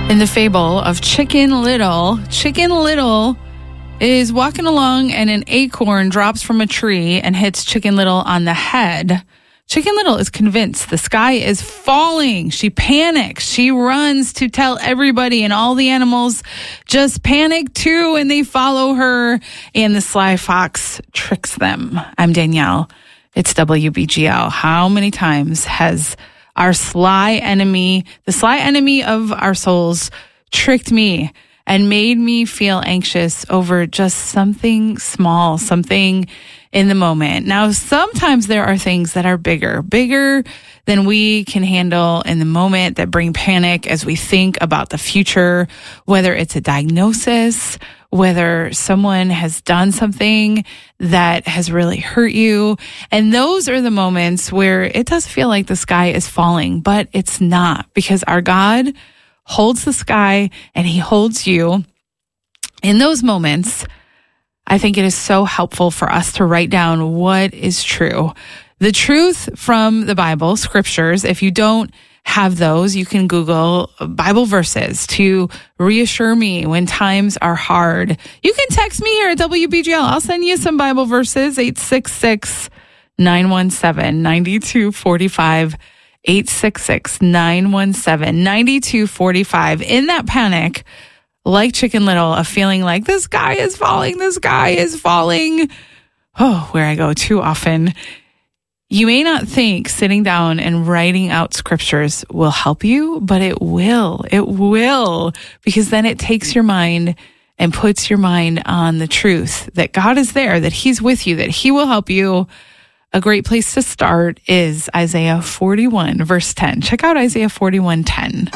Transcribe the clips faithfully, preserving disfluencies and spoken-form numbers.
In the fable of Chicken Little, Chicken Little is walking along and an acorn drops from a tree and hits Chicken Little on the head. Chicken Little is convinced the sky is falling. She panics. She runs to tell everybody, and all the animals just panic too, and they follow her, and the sly fox tricks them. I'm Danielle. It's W B G L. How many times has our sly enemy, the sly enemy of our souls, tricked me and made me feel anxious over just something small, something in the moment? Now, sometimes there are things that are bigger, bigger than we can handle in the moment, that bring panic as we think about the future, whether it's a diagnosis, whether someone has done something that has really hurt you. And those are the moments where it does feel like the sky is falling, but it's not, because our God holds the sky and he holds you. In those moments, I think it is so helpful for us to write down what is true. The truth from the Bible, scriptures. If you don't have those, you can Google Bible verses to reassure me when times are hard. You can text me here at W B G L. I'll send you some Bible verses, eight six six, nine one seven, nine two four five, eight six six, nine one seven, nine two four five. In that panic, like Chicken Little, of feeling like the sky is falling, the sky is falling. Oh, where I go too often. You may not think sitting down and writing out scriptures will help you, but it will. It will, because then it takes your mind and puts your mind on the truth that God is there, that he's with you, that he will help you. A great place to start is Isaiah forty-one, verse ten. Check out Isaiah forty-one, ten.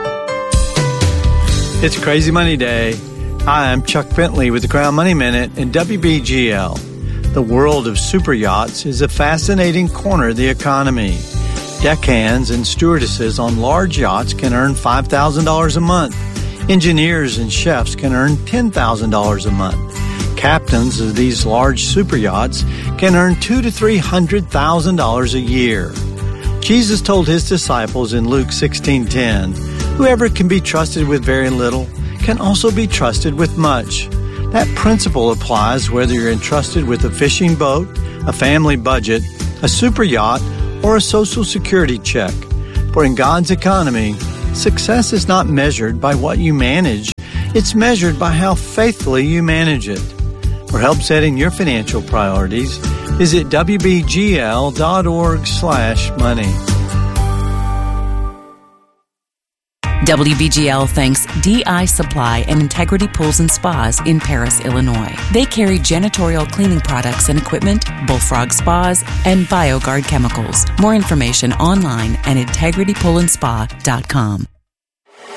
It's Crazy Money Day. Hi, I'm Chuck Bentley with the Crown Money Minute and W B G L. The world of super yachts is a fascinating corner of the economy. Deckhands and stewardesses on large yachts can earn five thousand dollars a month. Engineers and chefs can earn ten thousand dollars a month. Captains of these large super yachts can earn two hundred to three hundred thousand dollars a year. Jesus told his disciples in Luke sixteen ten, "Whoever can be trusted with very little can also be trusted with much." That principle applies whether you're entrusted with a fishing boat, a family budget, a super yacht, or a Social Security check. For in God's economy, success is not measured by what you manage. It's measured by how faithfully you manage it. For help setting your financial priorities, visit W B G L dot org slash money. W B G L thanks D I Supply and Integrity Pools and Spas in Paris, Illinois. They carry janitorial cleaning products and equipment, Bullfrog Spas, and BioGuard chemicals. More information online at integrity pool and spa dot com.